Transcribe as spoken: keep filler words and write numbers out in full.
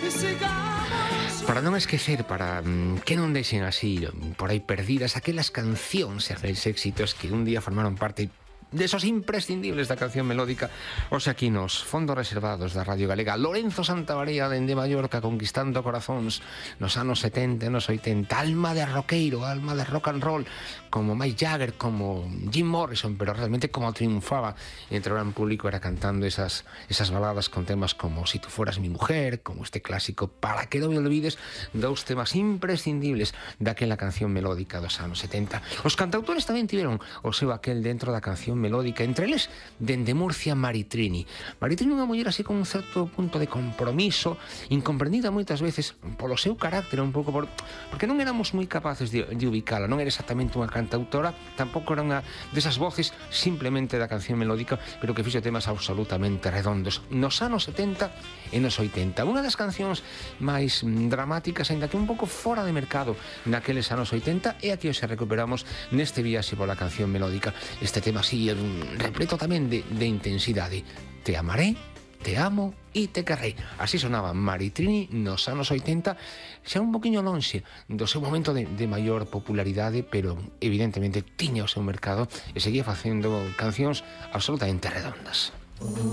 Para non esquecer, para mm, que non deixen así por aí perdidas aquelas cancións e aqueles éxitos que un día formaron parte desos imprescindibles da canción melódica, os aquí nos fondos reservados da Radio Galega. Lorenzo Santamaría dende Mallorca conquistando corazóns nos anos setenta e nos oitenta, alma de roqueiro, alma de rock and roll, como Mick Jagger, como Jim Morrison, pero realmente como triunfaba entre o gran público era cantando esas, esas baladas con temas como Si tú fueras mi mujer, como este clásico Para que non me olvides, dous temas imprescindibles daquela canción melódica dos anos setenta. Os cantautores tamén tiveron o seu aquel dentro da canción melódica, entre eles, dende Murcia, Maritrini. Maritrini é unha muller así con un certo punto de compromiso, incomprendida moitas veces polo seu carácter, un pouco por, porque non éramos moi capaces de, de ubicala, non era exactamente unha cantautora, tampouco era unha desas voces simplemente da canción melódica, pero que fixo temas absolutamente redondos nos anos setenta e nos oitenta. Unha das cancións máis dramáticas, ainda que un pouco fora de mercado naqueles anos oitenta, e aquí os recuperamos neste viaxe pola canción melódica. Este tema así repleto tamén de, de intensidade. Te amaré, te amo e te querré. Así sonaba Maritrini nos anos oitenta, xa un poquinho lonxe do seu momento de, de maior popularidade, pero evidentemente tiña o seu mercado e seguía facendo cancións absolutamente redondas.